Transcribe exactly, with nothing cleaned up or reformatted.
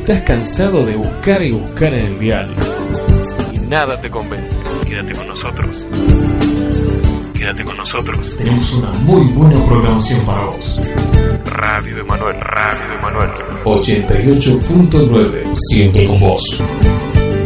Estás cansado de buscar y buscar en el dial y nada te convence. Quédate con nosotros. Quédate con nosotros. Tenemos una muy buena programación para vos. Radio Emanuel, Radio Emanuel. ochenta y ocho punto nueve. Siempre con vos.